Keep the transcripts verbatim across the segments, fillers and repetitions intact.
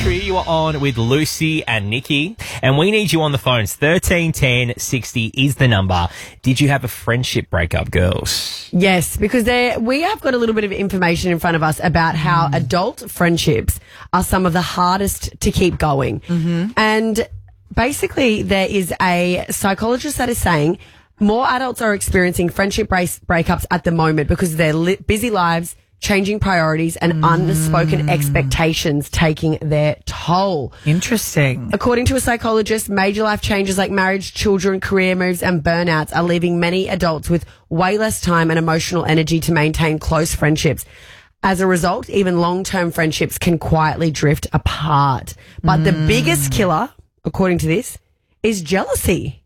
Country. You are on with Lucy and Nikki, and we need you on the phones. thirteen ten sixty is the number. Did you have a friendship breakup, girls? Yes, because there we have got a little bit of information in front of us about how mm. adult friendships are some of the hardest to keep going. Mm-hmm. And basically, there is a psychologist that is saying more adults are experiencing friendship break- breakups at the moment because of their li- busy lives, changing priorities, and mm. unspoken expectations taking their toll. Interesting. According to a psychologist, major life changes like marriage, children, career moves, and burnouts are leaving many adults with way less time and emotional energy to maintain close friendships. As a result, even long-term friendships can quietly drift apart. But mm. the biggest killer, according to this, is jealousy.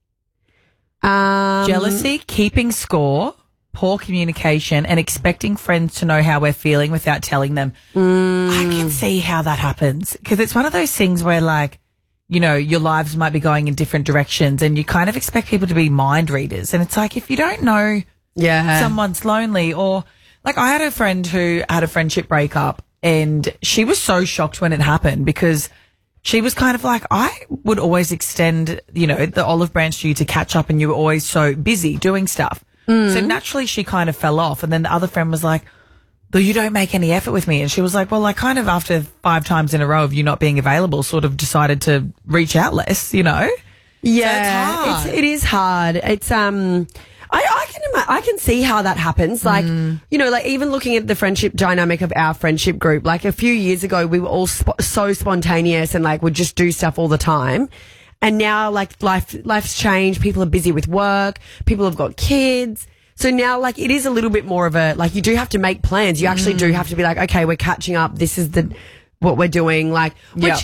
Um, Jealousy, keeping score, poor communication, and expecting friends to know how we're feeling without telling them. Mm. I can see how that happens because it's one of those things where, like, you know, your lives might be going in different directions and you kind of expect people to be mind readers. And it's like, if you don't know yeah. someone's lonely, or like I had a friend who had a friendship breakup and she was so shocked when it happened because she was kind of like, I would always extend, you know, the olive branch to you to catch up and you were always so busy doing stuff. Mm. So naturally she kind of fell off. And then the other friend was like, though you don't make any effort with me. And she was like, well, I kind of after five times in a row of you not being available sort of decided to reach out less, you know? Yeah, so it's hard. It's, it is hard. It's, um, I, I can ima- I can see how that happens. Like, mm. you know, like even looking at the friendship dynamic of our friendship group, like a few years ago, we were all sp- so spontaneous and like would just do stuff all the time. And now like life, life's changed. People are busy with work. People have got kids. So now like it is a little bit more of a, like you do have to make plans. You actually mm. do have to be like, okay, we're catching up. This is the, what we're doing. Like, which yep.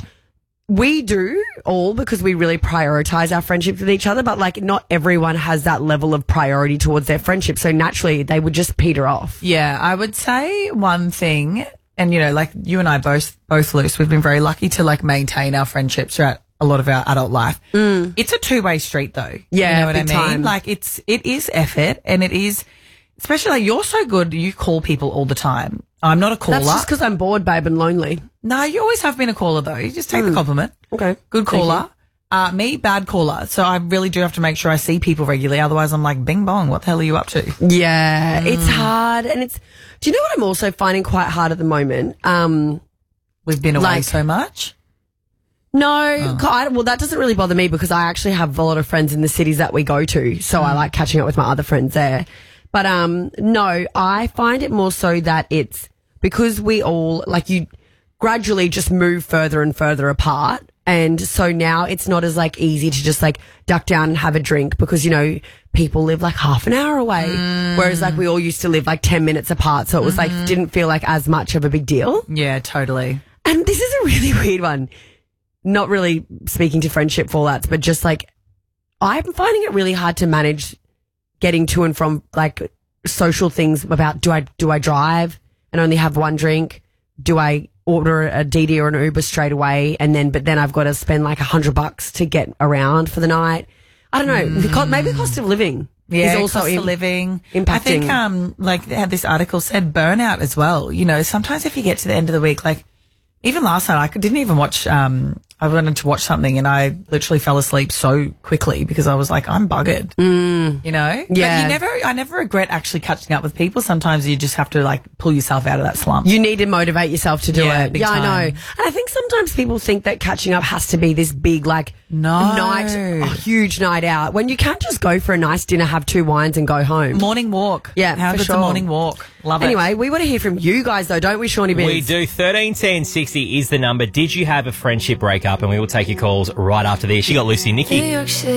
we do all because we really prioritize our friendships with each other, but like not everyone has that level of priority towards their friendship. So naturally they would just peter off. Yeah, I would say one thing, and you know, like you and I both, both Luce, we've been very lucky to like maintain our friendships throughout a lot of our adult life. Mm. It's a two-way street though. Yeah, you know what I big mean? time. Like it's, it is effort and it is, especially like you're so good, you call people all the time. I'm not a caller. That's just because I'm bored, babe, and lonely. No, you always have been a caller though. You just take mm. the compliment. Okay. Good caller. Uh, me, bad caller. So I really do have to make sure I see people regularly. Otherwise I'm like, bing bong, what the hell are you up to? Yeah, Mm. it's hard. And it's, do you know what I'm also finding quite hard at the moment? Um, We've been away like- so much. No, Oh. I, well, that doesn't really bother me because I actually have a lot of friends in the cities that we go to, so I like catching up with my other friends there. But um, no, I find it more so that it's because we all, like you gradually just move further and further apart. And so now it's not as like easy to just like duck down and have a drink because, you know, people live like half an hour away. Mm. Whereas like we all used to live like ten minutes apart. So it was Mm-hmm. like, didn't feel like as much of a big deal. Yeah, totally. And this is a really weird one. Not really speaking to friendship fallouts, but just like I'm finding it really hard to manage getting to and from like social things about do I do I drive and only have one drink? Do I order a D D or an Uber straight away and then but then I've got to spend like a hundred bucks to get around for the night? I don't know. The co- maybe the cost of living Yeah, is also cost im- of living. impacting. I think, um, like they had this article said burnout as well. You know, sometimes if you get to the end of the week, like even last night, I could- didn't even watch, um, I wanted to watch something and I literally fell asleep so quickly because I was like, I'm buggered, Mm. you know? Yeah. But you never, I never regret actually catching up with people. Sometimes you just have to like pull yourself out of that slump. You need to motivate yourself to do Yeah, it. big Yeah, I time. know. And I think sometimes people think that catching up has to be this big, like, No. night, a huge night out. When you can't just go for a nice dinner, have two wines and go home. Morning walk. Yeah, How for good's sure. a morning walk? Love it. Anyway, we want to hear from you guys though, don't we, Shawnee Biz? We do. thirteen ten sixty is the number. Did you have a friendship breakup? And we will take your calls right after this. You got Lucy and Nikki.